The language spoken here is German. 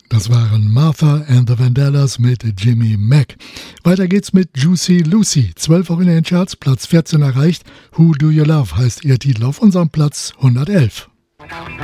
Das waren Martha and the Vandellas mit Jimmy Mack. Weiter geht's mit Juicy Lucy. 12 Wochen in den Charts, Platz 14 erreicht. Who Do You Love heißt ihr Titel auf unserem Platz 111.